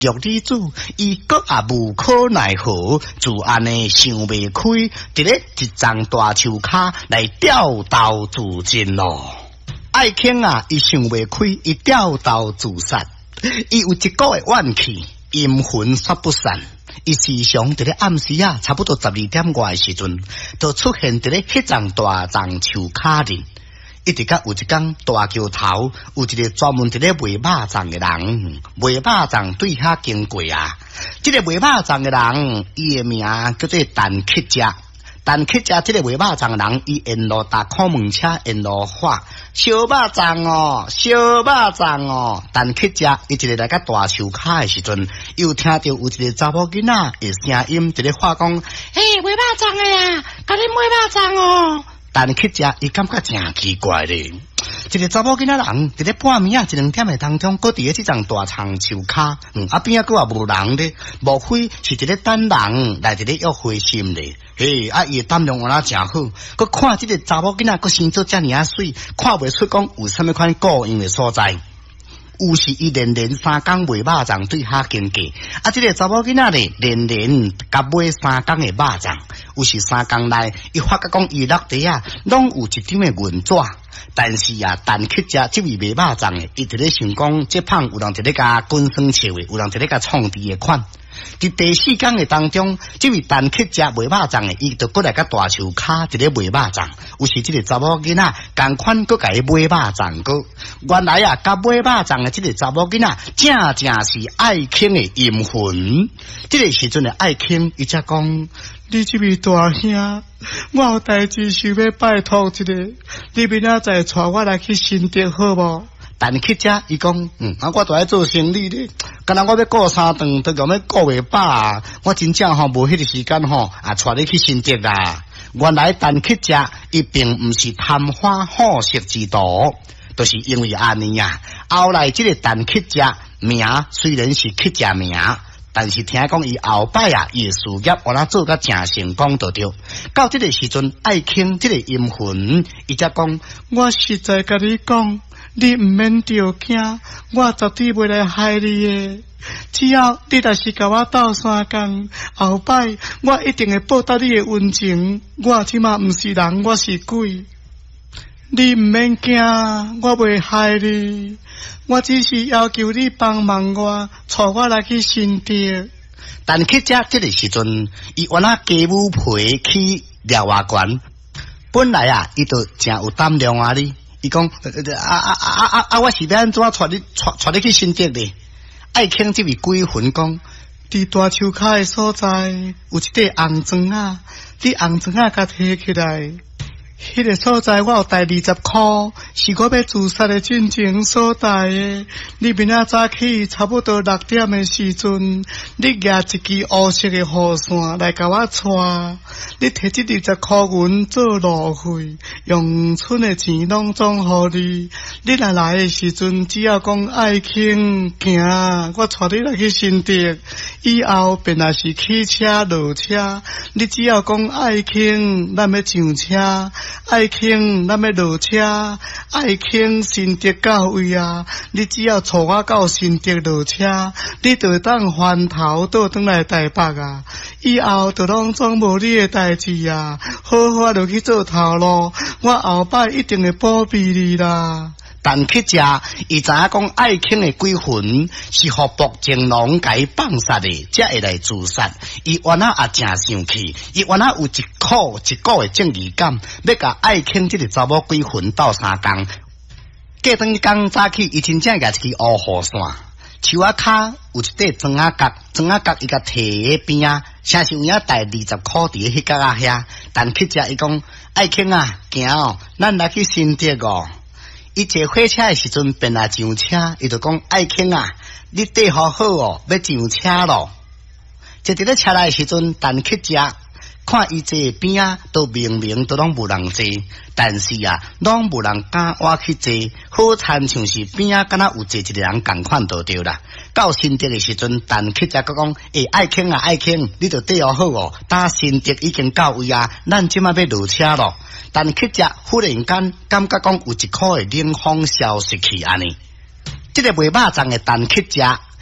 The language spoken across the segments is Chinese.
玉女子，伊阁也无可奈何，自安尼想袂开，伫咧一张大树骹来吊刀自尽咯。爱卿啊，伊想袂开，伊吊刀自杀，伊有一股的怨气，阴魂煞不散。伊时常伫咧暗时啊，差不多12点外的时阵，就出现伫咧迄张大树骹里。一直甲有一天大桥头有一个专门伫咧卖肉粽的人，卖肉粽对遐经过啊。这个卖肉粽的人，伊的名叫做陈乞家。陈乞家这个卖肉粽的人，伊沿路搭看门车，沿路喊小肉粽哦，小肉粽哦。陈乞家伊一个来到大树骹的时阵，又听到有一个查某囡仔的声音伫咧喊讲：嘿，卖肉粽的呀，甲你卖肉粽哦。陈乞家伊感觉真奇怪咧，一个查某囡仔人伫咧半暝啊1-2点的当中，搁伫咧这张大长树骹，边仔搁也无人咧，莫非是伫咧等人来伫咧约会心咧？嘿，伊胆量原来真好，搁看这个查某囡仔搁生做遮尔啊水，看袂出讲有啥物款过用的所在。有时伊连3工卖肉粽对遐经过，这个查某囡仔咧连甲买3工的肉粽。有时3工内，伊发觉讲伊落地啊，拢有一张的银纸。但是啊，陈乞家这位卖肉粽的，伊伫咧想讲，这胖有人伫咧甲滚酸笑的，有人伫咧甲创治的款。伫第4工的当中，这位陈乞家卖肉粽的，伊就过来甲大树骹伫咧卖肉粽。有时这个查某囡仔共款搁甲伊买肉粽个，原来啊，甲买肉粽的这个查某囡仔，正是爱卿的阴魂。这个时阵的爱卿，伊才讲。你这位大兄，我有代志想要拜托一个，你明仔载带我来去新店好无？陈乞家伊讲，我都爱做生意咧，干那我要过3顿，都讲要过袂饱啊！我真正无迄个时间带你去新店啦。原来陈乞家伊并毋是贪花好色之徒，就是因为安尼啊。后来这个陈乞家名虽然是乞家名。但是听讲伊后摆啊，伊的事业我那做甲正成功就对。到这个时阵，爱卿这个阴魂，伊才讲，我实在甲你讲，你毋免着惊，我绝对袂来害你的。只要你若是甲我斗3工，后摆我一定会报答你的恩情。我即马毋是人，我是鬼。你毋免惊，我袂害你。我只是要求你帮忙我，带我来去新店。陈乞家这个时阵，伊原来鸡母皮去廖外悬，本来啊，伊就真有胆量啊！伊讲我是要安怎带你去新店咧？爱卿这位鬼魂讲，伫大树骹的所在有一块红砖啊，你红砖啊，甲摕起来。迄个所在我有带20块，是我要自杀的进前所带的。你明仔早起差不多6点的时阵，你举一支乌色的雨伞来甲我带，你摕这20块银做路费，用剩的钱拢总互你。你若来的时阵，只要讲爱卿行，我带你来去新店。以后便若是起车落车，你只要讲爱卿，咱要上车。爱卿，咱要落车。爱卿，新店到位啊！你只要带我到新店落车，你就当翻头倒转来台北啊！以后就拢总无你的代志啊！好好就去做头路，我后摆一定会保庇你啦。陈乞家伊知影讲爱卿的鬼魂是互薄情郎甲伊放杀的，才会来自杀。伊原来也真生气，伊原来有一股的正义感，要甲爱卿这个查某鬼魂斗3工。过当天早起，伊真正举一支乌雨伞，树仔骹有一块砖仔角，砖仔角伊甲摕喺边啊，像是有影带20块伫迄角仔遐。陈乞家伊讲，爱卿啊，行哦，咱来去新店哦。伊坐火车的时阵，便来上车，伊就讲爱卿啊，你缀好好哦，要上车咯。坐伫咧车内的时阵，陈乞家看伊坐边啊，都明都拢无人坐，但是啊，拢无人敢我去坐，好参像是边啊，敢若有坐一个人共款就对啦。到新店的时阵，陈乞家佮讲，爱卿啊，爱卿，你就缀好哦，打新店已经到位啊，咱即马要落车咯。陈乞家忽然间感觉讲有一股的冷风消失去安尼，这个卖肉粽的陈乞家，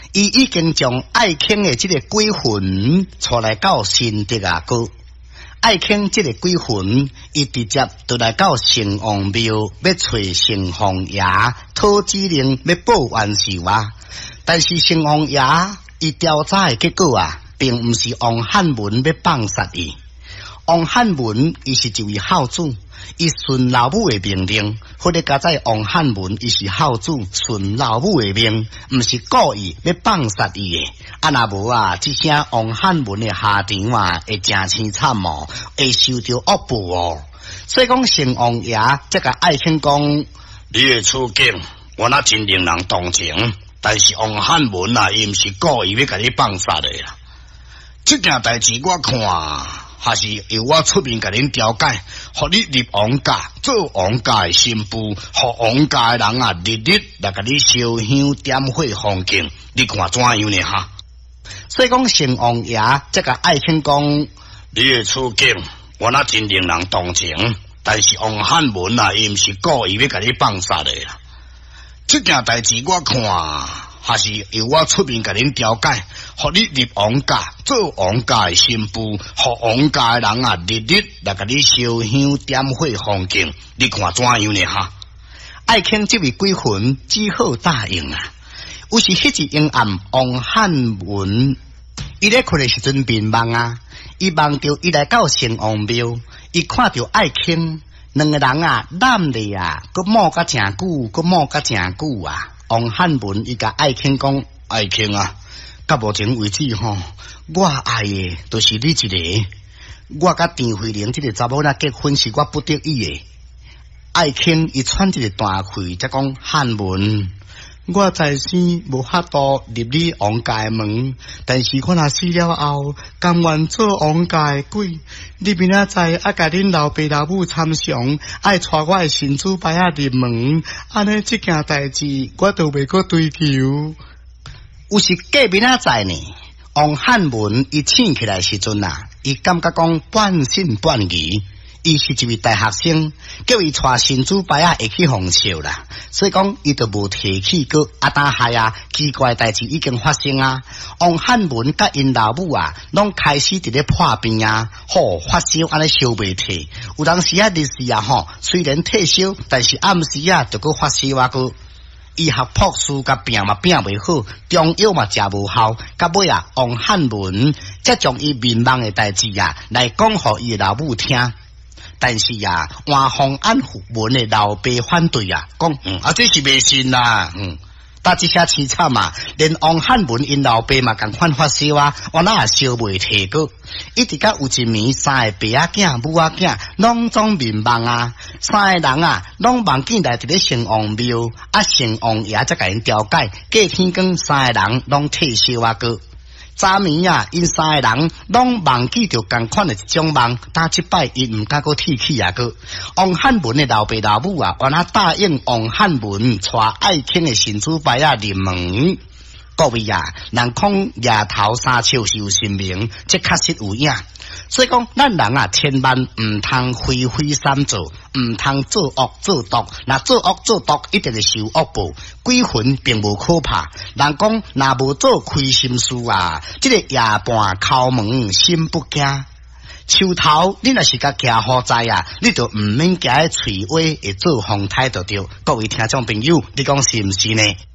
伊已经将爱卿的这个鬼魂带来到新德啊哥。爱卿这个鬼魂，伊直接就来到城隍庙，要找城隍爷讨指令，要报冤仇啊！但是城隍爷伊调查的结果啊，并不是王汉文要放杀伊。王汉文伊是一位孝子，伊顺老母的命令，或者加在王汉文伊是孝子顺老母的命，不是故意要放杀伊的。啊若无啊，这些王汉文的下场啊，会真凄惨哦，会受到恶报哦。所以讲城隍爷这个爱卿讲，你的处境我那真令人同情，但是王汉文啊，伊毋是故意要甲你放杀的啦。这件代志我看还是由我出面甲恁调解，互你入王家做王家的新妇，互王家的人啊日日来甲你烧香点火奉敬，你看怎样呢哈？所以讲城隍爷这个爱卿讲，你的处境我那真令人同情，但是王汉文啊，伊毋是故意要甲你放杀的啦。这件代志我看还是由我出面甲恁调解，互你入王家做王家的新妇，互王家的人啊日日来甲你烧香点火奉敬，你看怎样呢哈？爱卿这位鬼魂只好答应啊。有时迄一阴暗，王汉文伊咧困的时阵面梦啊，伊梦到伊来到城隍庙，伊看到爱卿两个人啊揽咧啊，佮摸甲真久，佮摸甲真久啊。王汉文伊甲爱卿讲，爱卿啊，到目前为止吼，我爱的都是你一个，我甲张慧玲这个查某仔结婚是我不得已的。爱卿伊喘一个大气，才讲汉文。我在生无法度入你王家的门，但是我若死了后，甘愿做王家的鬼。你明仔载啊，甲恁老爸老母参详，爱带我的神主牌啊入门，安尼这件代志我都袂阁追求。有时过明仔载呢，王汉文伊醒起来时阵啊，伊感觉讲半信半疑。伊是一位大学生，叫伊带神主牌啊会去奉笑啦，所以讲伊就无提起过。啊，当下啊奇怪代志已经发生啊，王汉文甲因老母啊，拢开始伫咧破病啊，发烧安尼烧袂退。有当时啊日时啊虽然退烧，但是暗时啊就搁发烧啊个。医学博士甲病嘛病袂好，中药嘛食无效，到尾啊王汉文才将伊面梦的代志啊来讲互伊老母听。但是啊，换方安福文的老爸反对啊，讲这是迷信啦，但这些凄惨啊，连王汉文因老爸嘛共款发烧啊，我哪也烧袂退过，一直到有一暝，三个爸仔囝、母仔囝拢总面梦啊，三个人啊拢梦见来伫咧城隍庙，啊城隍爷才甲因调解，过天光三个人拢退烧啊个。早暝啊，因三个人拢梦见着同款的一种梦，但即摆因毋敢搁提起啊个。王汉文的老爸老母啊，原来答应王汉文带爱卿的神主牌啊入门。各位啊，人讲夜头三笑是有神明，这确实有影。所以讲，咱人啊，千万唔通非非三做，唔通做恶做毒。那做恶做毒，一定会受恶报。鬼魂并无可怕。人讲，若无做亏心事啊，这个夜半敲门心不惊。树头，你若是甲徛好在啊，你就唔免徛喺嘴话会做风台就对。各位听众朋友，你讲是唔是呢？